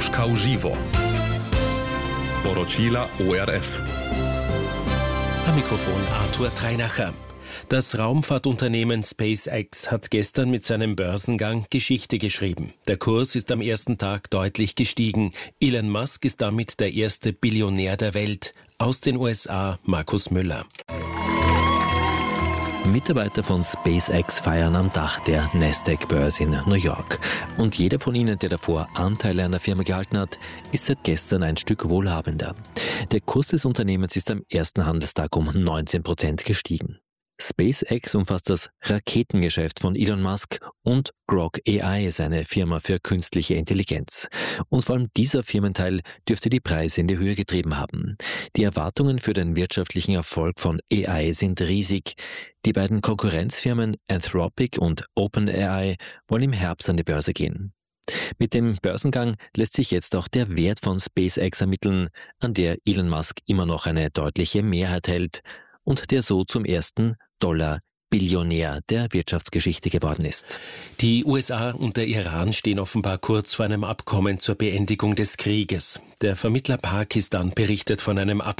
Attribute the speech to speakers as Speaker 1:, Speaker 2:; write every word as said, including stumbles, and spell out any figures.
Speaker 1: Moskau Živo. Poročila O R F.
Speaker 2: Am Mikrofon Arthur Treinacher. Das Raumfahrtunternehmen SpaceX hat gestern mit seinem Börsengang Geschichte geschrieben. Der Kurs ist am ersten Tag deutlich gestiegen. Elon Musk ist damit der erste Billionär der Welt. Aus den U S A Markus Müller.
Speaker 3: Mitarbeiter von SpaceX feiern am Dach der Nasdaq-Börse in New York. Und jeder von ihnen, der davor Anteile an der Firma gehalten hat, ist seit gestern ein Stück wohlhabender. Der Kurs des Unternehmens ist am ersten Handelstag um neunzehn Prozent gestiegen. SpaceX umfasst das Raketengeschäft von Elon Musk und Grok A I, seine Firma für künstliche Intelligenz. Und vor allem dieser Firmenteil dürfte die Preise in die Höhe getrieben haben. Die Erwartungen für den wirtschaftlichen Erfolg von A I sind riesig. Die beiden Konkurrenzfirmen Anthropic und OpenAI wollen im Herbst an die Börse gehen. Mit dem Börsengang lässt sich jetzt auch der Wert von SpaceX ermitteln, an der Elon Musk immer noch eine deutliche Mehrheit hält und der so zum ersten Dollar-Billionär der Wirtschaftsgeschichte geworden ist.
Speaker 2: Die U S A und der Iran stehen offenbar kurz vor einem Abkommen zur Beendigung des Krieges. Der Vermittler Pakistan berichtet von einem Abkommen